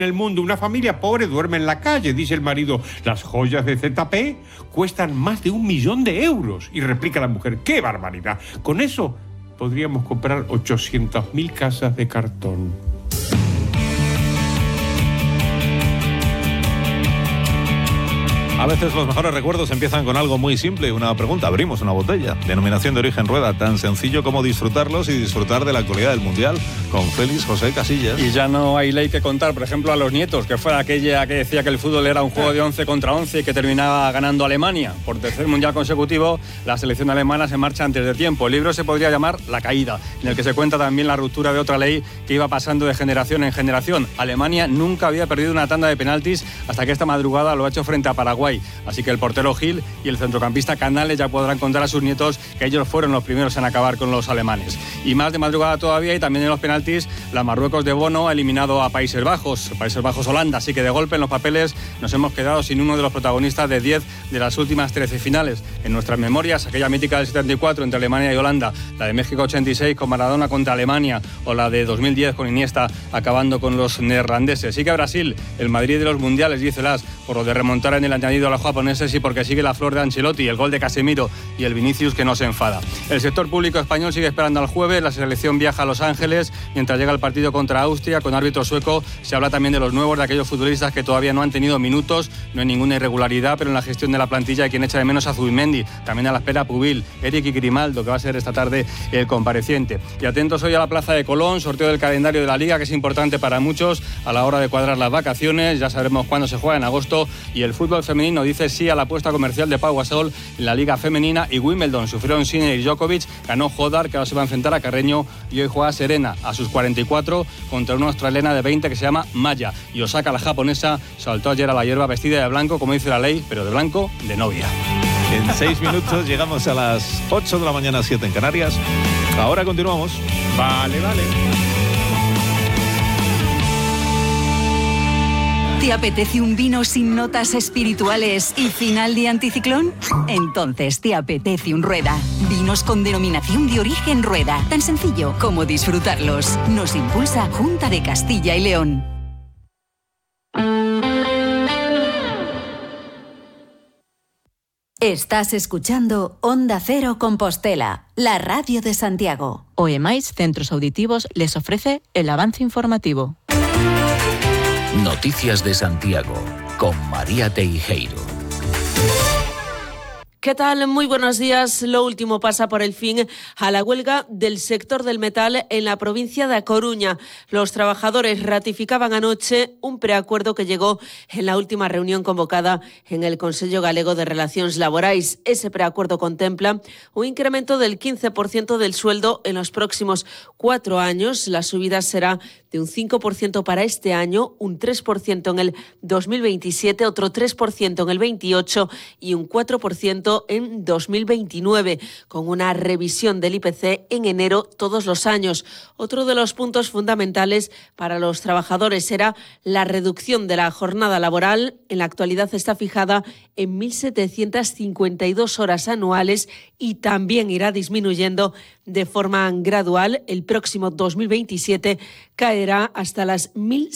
En el mundo, una familia pobre duerme en la calle, dice el marido. Las joyas de ZP cuestan más de 1 millón de euros. Y replica la mujer, ¡qué barbaridad! Con eso podríamos comprar 800.000 casas de cartón. A veces los mejores recuerdos empiezan con algo muy simple, una pregunta, abrimos una botella. Denominación de origen Rueda, tan sencillo como disfrutarlos y disfrutar de la actualidad del Mundial, con Félix José Casillas. Y ya no hay ley que contar, por ejemplo, a los nietos, que fue aquella que decía que el fútbol era un juego de 11 contra 11 y que terminaba ganando Alemania. Por tercer Mundial consecutivo, la selección alemana se marcha antes de tiempo. El libro se podría llamar La caída, en el que se cuenta también la ruptura de otra ley que iba pasando de generación en generación. Alemania nunca había perdido una tanda de penaltis hasta que esta madrugada lo ha hecho frente a Paraguay. Así que el portero Gil y el centrocampista Canales ya podrán contar a sus nietos que ellos fueron los primeros en acabar con los alemanes. Y más de madrugada todavía, y también en los penaltis, la Marruecos de Bono ha eliminado a Países Bajos-Holanda. Así que de golpe en los papeles nos hemos quedado sin uno de los protagonistas de 10 de las últimas 13 finales. En nuestras memorias, aquella mítica del 74 entre Alemania y Holanda, la de México 86 con Maradona contra Alemania, o la de 2010 con Iniesta acabando con los neerlandeses. Sigue Brasil, el Madrid de los mundiales, dice Las, por lo de remontar en el añadido a la japoneses, y porque sigue la flor de Ancelotti, el gol de Casemiro y el Vinicius que no se enfada. El sector público español sigue esperando al jueves, la selección viaja a Los Ángeles mientras llega el partido contra Austria con árbitro sueco. Se habla también de los nuevos, de aquellos futbolistas que todavía no han tenido minutos, no hay ninguna irregularidad, pero en la gestión de la plantilla hay quien echa de menos a Zubimendi, también a la espera Pubil, Eric y Grimaldo, que va a ser esta tarde el compareciente. Y atentos hoy a la Plaza de Colón, sorteo del calendario de la Liga, que es importante para muchos a la hora de cuadrar las vacaciones, ya sabremos cuándo se juega, en agosto, y el fútbol femenino dice sí a la apuesta comercial de Pau Gasol en la Liga Femenina, y Wimbledon sufrieron Sinner y Djokovic, ganó Hodar, que ahora se va a enfrentar a Carreño, y hoy juega Serena a sus 44 contra una australiana de 20 que se llama Maya, y Osaka, la japonesa, saltó ayer a la hierba vestida de blanco, como dice la ley, pero de blanco de novia. En 6 minutos llegamos a las 8 de la mañana, 7 en Canarias. Ahora continuamos. Vale. ¿Te apetece un vino sin notas espirituales y final de anticiclón? Entonces te apetece un Rueda. Vinos con denominación de origen Rueda. Tan sencillo como disfrutarlos. Nos impulsa Junta de Castilla y León. Estás escuchando Onda Cero Compostela, la radio de Santiago. OEMAIS Centros Auditivos les ofrece el avance informativo. Noticias de Santiago, con María Teijeiro. ¿Qué tal? Muy buenos días. Lo último pasa por el fin a la huelga del sector del metal en la provincia de A Coruña. Los trabajadores ratificaban anoche un preacuerdo que llegó en la última reunión convocada en el Consello Galego de Relacións Laborais. Ese preacuerdo contempla un incremento del 15% del sueldo en los próximos 4 años. La subida será de un 5% para este año, un 3% en el 2027, otro 3% en el 28 y un 4% en 2029, con una revisión del IPC en enero todos los años. Otro de los puntos fundamentales para los trabajadores será la reducción de la jornada laboral. En la actualidad está fijada en 1.752 horas anuales y también irá disminuyendo de forma gradual. El próximo 2027 caerá hasta las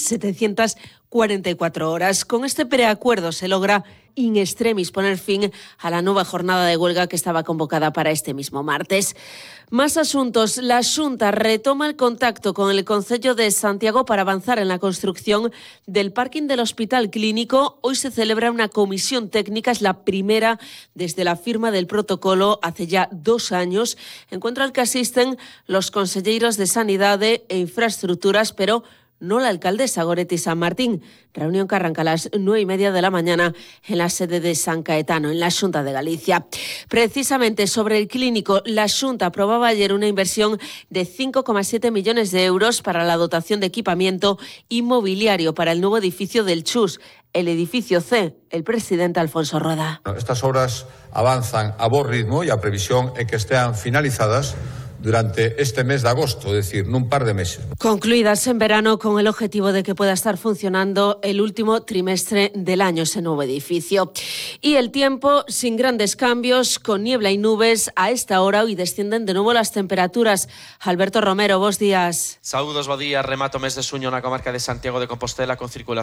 1.744 horas. Con este preacuerdo se logra in extremis poner fin a la nueva jornada de huelga que estaba convocada para este mismo martes. Más asuntos. La Xunta retoma el contacto con el Concello de Santiago para avanzar en la construcción del parking del Hospital Clínico. Hoy se celebra una comisión técnica, es la primera desde la firma del protocolo hace ya 2 años, encuentro al que asisten los conselleiros de Sanidade e Infraestructuras, pero no la alcaldesa Goretti San Martín. Reunión que arranca a las 9:30 de la mañana en la sede de San Caetano, en la Xunta de Galicia. Precisamente sobre el clínico, la Xunta aprobaba ayer una inversión de 5,7 millones de euros para la dotación de equipamiento inmobiliario para el nuevo edificio del Chus, el edificio C. El presidente Alfonso Rueda. Estas obras avanzan a bo ritmo e a previsión é que estean finalizadas durante este mes de agosto, es decir, en un par de meses. Concluidas en verano con el objetivo de que pueda estar funcionando el último trimestre del año ese nuevo edificio. Y el tiempo sin grandes cambios, con niebla y nubes a esta hora. Hoy descienden de nuevo las temperaturas. Alberto Romero, bos días. Saúdos, bo día. Remato mes de suño na comarca de Santiago de Compostela con circulación